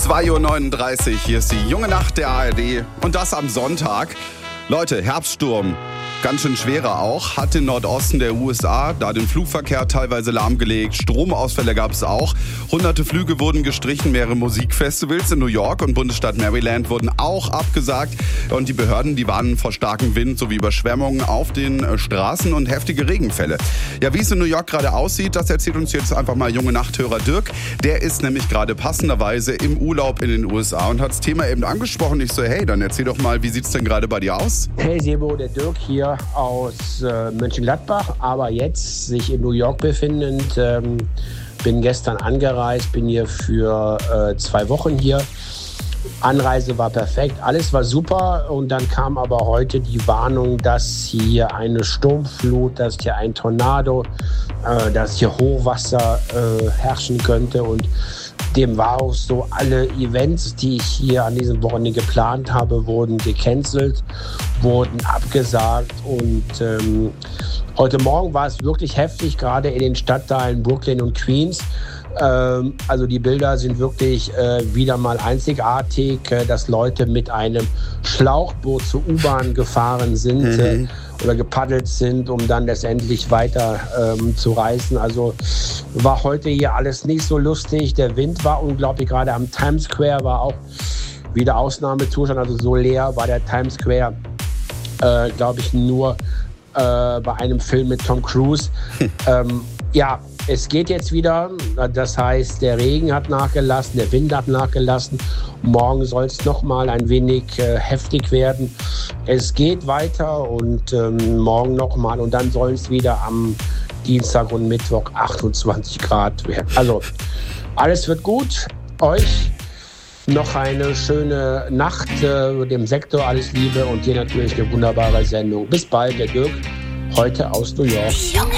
2:39 Uhr, hier ist die junge Nacht der ARD und das am Sonntag. Leute, Herbststurm, ganz schön schwerer auch, hat den Nordosten der USA, da den Flugverkehr teilweise lahmgelegt, Stromausfälle gab es auch, hunderte Flüge wurden gestrichen, mehrere Musikfestivals in New York und Bundesstaat Maryland wurden auch abgesagt und die Behörden, die warnen vor starkem Wind sowie Überschwemmungen auf den Straßen und heftige Regenfälle. Ja, wie es in New York gerade aussieht, das erzählt uns jetzt einfach mal junge Nachthörer Dirk. Der ist nämlich gerade passenderweise im Urlaub in den USA und hat das Thema eben angesprochen. Ich so, hey, dann erzähl doch mal, wie sieht's denn gerade bei dir aus? Hey Sebo, der Dirk hier aus Mönchengladbach, aber jetzt sich in New York befindend. Bin gestern angereist, bin hier für 2 Wochen hier. Anreise war perfekt, alles war super und dann kam aber heute die Warnung, dass hier eine Sturmflut, dass hier ein Tornado, dass hier Hochwasser herrschen könnte und dem war auch so, alle Events, die ich hier an diesem Wochenende geplant habe, wurden gecancelt, wurden abgesagt und heute Morgen war es wirklich heftig, gerade in den Stadtteilen Brooklyn und Queens. Also die Bilder sind wirklich wieder mal einzigartig, dass Leute mit einem Schlauchboot zur U-Bahn gefahren sind oder gepaddelt sind, um dann letztendlich weiter zu reisen. Also war heute hier alles nicht so lustig. Der Wind war unglaublich, gerade am Times Square war auch wieder Ausnahmezustand. Also so leer war der Times Square, glaube ich, nur bei einem Film mit Tom Cruise. Ja, es geht jetzt wieder, das heißt, der Regen hat nachgelassen, der Wind hat nachgelassen. Morgen soll es noch mal ein wenig heftig werden. Es geht weiter und morgen noch mal und dann soll es wieder am Dienstag und Mittwoch 28 Grad werden. Also alles wird gut. Euch noch eine schöne Nacht, dem Sektor alles Liebe und dir natürlich eine wunderbare Sendung. Bis bald, der Dirk, heute aus New York. Die junge